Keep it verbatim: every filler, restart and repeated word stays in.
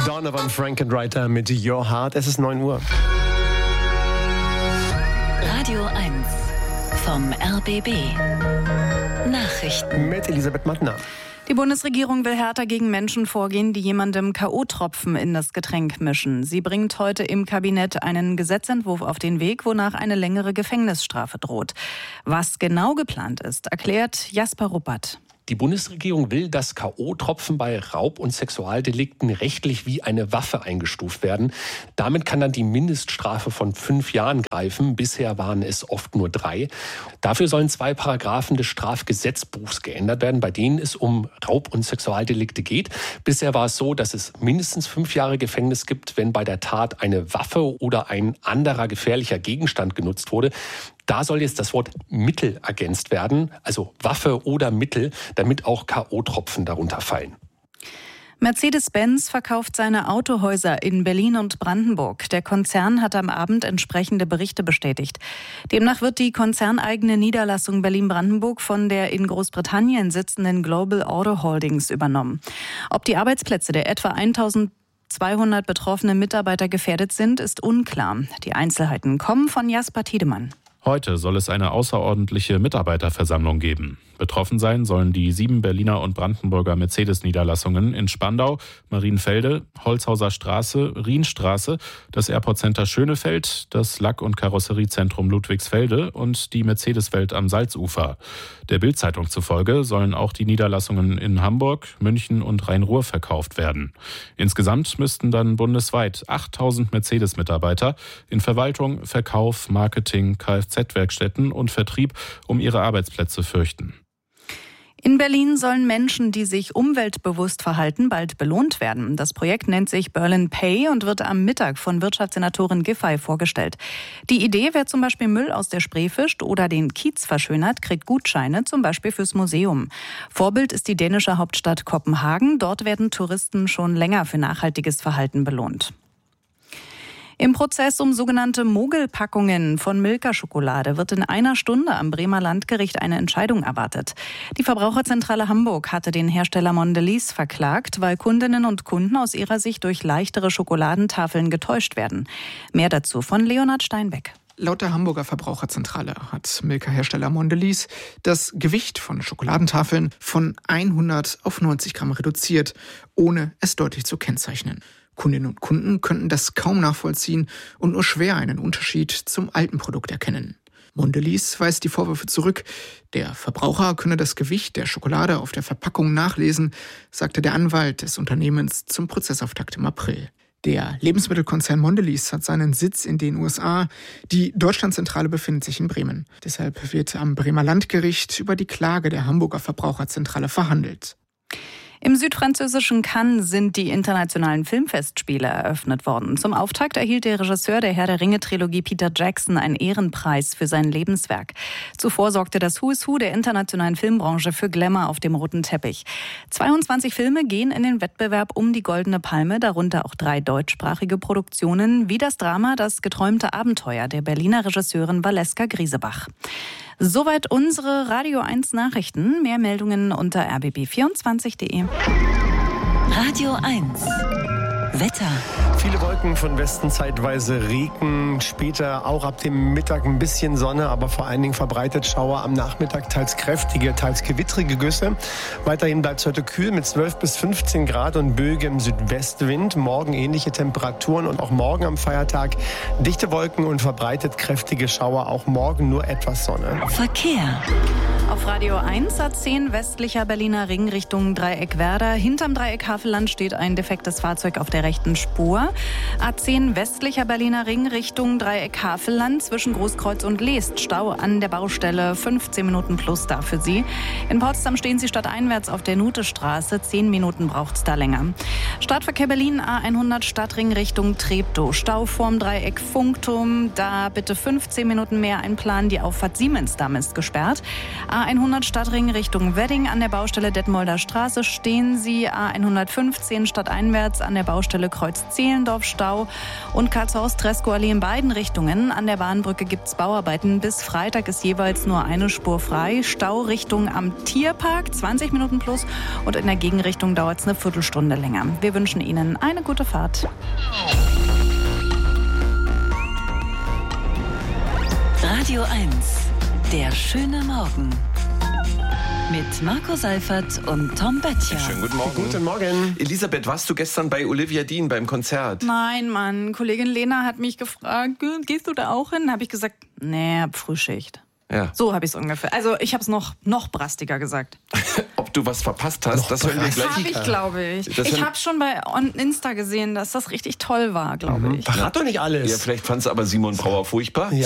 Donovan Frankenreiter mit Your Heart. Es ist neun Uhr. Radio eins vom R B B. Nachrichten mit Elisabeth Mattner. Die Bundesregierung will härter gegen Menschen vorgehen, die jemandem K O-Tropfen in das Getränk mischen. Sie bringt heute im Kabinett einen Gesetzentwurf auf den Weg, wonach eine längere Gefängnisstrafe droht. Was genau geplant ist, erklärt Jasper Ruppert. Die Bundesregierung will, dass K O-Tropfen bei Raub- und Sexualdelikten rechtlich wie eine Waffe eingestuft werden. Damit kann dann die Mindeststrafe von fünf Jahren greifen. Bisher waren es oft nur drei. Dafür sollen zwei Paragraphen des Strafgesetzbuchs geändert werden, bei denen es um Raub- und Sexualdelikte geht. Bisher war es so, dass es mindestens fünf Jahre Gefängnis gibt, wenn bei der Tat eine Waffe oder ein anderer gefährlicher Gegenstand genutzt wurde. Da soll jetzt das Wort Mittel ergänzt werden, also Waffe oder Mittel, damit auch K O-Tropfen darunter fallen. Mercedes-Benz verkauft seine Autohäuser in Berlin und Brandenburg. Der Konzern hat am Abend entsprechende Berichte bestätigt. Demnach wird die konzerneigene Niederlassung Berlin-Brandenburg von der in Großbritannien sitzenden Global Auto Holdings übernommen. Ob die Arbeitsplätze der etwa eintausendzweihundert betroffenen Mitarbeiter gefährdet sind, ist unklar. Die Einzelheiten kommen von Jasper Tiedemann. Heute soll es eine außerordentliche Mitarbeiterversammlung geben. Betroffen sein sollen die sieben Berliner und Brandenburger Mercedes-Niederlassungen in Spandau, Marienfelde, Holzhauser Straße, Rienstraße, das Airport Center Schönefeld, das Lack- und Karosseriezentrum Ludwigsfelde und die Mercedes-Welt am Salzufer. Der Bild-Zeitung zufolge sollen auch die Niederlassungen in Hamburg, München und Rhein-Ruhr verkauft werden. Insgesamt müssten dann bundesweit achttausend Mercedes-Mitarbeiter in Verwaltung, Verkauf, Marketing, Kfz-Werkstätten und Vertrieb um ihre Arbeitsplätze fürchten. In Berlin sollen Menschen, die sich umweltbewusst verhalten, bald belohnt werden. Das Projekt nennt sich Berlin Pay und wird am Mittag von Wirtschaftssenatorin Giffey vorgestellt. Die Idee, wer zum Beispiel Müll aus der Spree fischt oder den Kiez verschönert, kriegt Gutscheine, zum Beispiel fürs Museum. Vorbild ist die dänische Hauptstadt Kopenhagen. Dort werden Touristen schon länger für nachhaltiges Verhalten belohnt. Im Prozess um sogenannte Mogelpackungen von Milka-Schokolade wird in einer Stunde am Bremer Landgericht eine Entscheidung erwartet. Die Verbraucherzentrale Hamburg hatte den Hersteller Mondelez verklagt, weil Kundinnen und Kunden aus ihrer Sicht durch leichtere Schokoladentafeln getäuscht werden. Mehr dazu von Leonhard Steinbeck. Laut der Hamburger Verbraucherzentrale hat Milka-Hersteller Mondelez das Gewicht von Schokoladentafeln von hundert auf neunzig Gramm reduziert, ohne es deutlich zu kennzeichnen. Kundinnen und Kunden könnten das kaum nachvollziehen und nur schwer einen Unterschied zum alten Produkt erkennen. Mondelez weist die Vorwürfe zurück. Der Verbraucher könne das Gewicht der Schokolade auf der Verpackung nachlesen, sagte der Anwalt des Unternehmens zum Prozessauftakt im April. Der Lebensmittelkonzern Mondelez hat seinen Sitz in den U S A. Die Deutschlandzentrale befindet sich in Bremen. Deshalb wird am Bremer Landgericht über die Klage der Hamburger Verbraucherzentrale verhandelt. Im südfranzösischen Cannes sind die internationalen Filmfestspiele eröffnet worden. Zum Auftakt erhielt der Regisseur der Herr der Ringe-Trilogie Peter Jackson einen Ehrenpreis für sein Lebenswerk. Zuvor sorgte das Who is Who der internationalen Filmbranche für Glamour auf dem roten Teppich. zweiundzwanzig Filme gehen in den Wettbewerb um die Goldene Palme, darunter auch drei deutschsprachige Produktionen, wie das Drama Das geträumte Abenteuer der Berliner Regisseurin Valeska Griesebach. Soweit unsere Radio eins Nachrichten. Mehr Meldungen unter r b b vierundzwanzig punkt de. Radio eins Wetter. Viele Wolken, von Westen zeitweise Regen, später auch ab dem Mittag ein bisschen Sonne, aber vor allen Dingen verbreitet Schauer am Nachmittag, teils kräftige, teils gewittrige Güsse. Weiterhin bleibt es heute kühl mit zwölf bis fünfzehn Grad und böigem Südwestwind. Morgen ähnliche Temperaturen und auch morgen am Feiertag dichte Wolken und verbreitet kräftige Schauer. Auch morgen nur etwas Sonne. Verkehr. Auf Radio eins A zehn westlicher Berliner Ring Richtung Dreieck Werder. Hinterm Dreieck Havelland steht ein defektes Fahrzeug auf der rechten Spur. A zehn westlicher Berliner Ring Richtung Dreieck Havelland zwischen Großkreuz und Leest. Stau an der Baustelle, fünfzehn Minuten plus da für Sie. In Potsdam stehen Sie stadteinwärts auf der Nutestraße. zehn Minuten braucht es da länger. Stadtverkehr Berlin A hundert Stadtring Richtung Treptow. Stau vorm Dreieck Funkturm. Da bitte fünfzehn Minuten mehr einplanen. Die Auffahrt Siemensdamm ist gesperrt. A hundert Stadtring Richtung Wedding an der Baustelle Detmolder Straße stehen Sie. A hundertfünfzehn stadteinwärts an der Baustelle Kreuz Zehlendorf Stau und Karlshorst-Treskow-Allee in beiden Richtungen. An der Bahnbrücke gibt es Bauarbeiten. Bis Freitag ist jeweils nur eine Spur frei. Stau Richtung am Tierpark, zwanzig Minuten plus. Und in der Gegenrichtung dauert es eine Viertelstunde länger. Wir wir wünschen Ihnen eine gute Fahrt. Radio eins, der schöne Morgen. Mit Marco Seifert und Tom Böttcher. Schönen guten Morgen. Guten Morgen. Elisabeth, warst du gestern bei Olivia Dean beim Konzert? Nein, Mann. Kollegin Lena hat mich gefragt, gehst du da auch hin? Habe ich gesagt, nee, hab Frühschicht. Ja. So habe ich es ungefähr. Also ich habe es noch, noch brastiger gesagt. Ob du was verpasst hast, Noch das hören wir gleich. Habe ich, glaube ich. Das Ich hören- habe schon bei On- Insta gesehen, dass das richtig toll war, glaube ich. Verrat doch nicht alles. Ja, vielleicht fand es aber Simon Brauer furchtbar.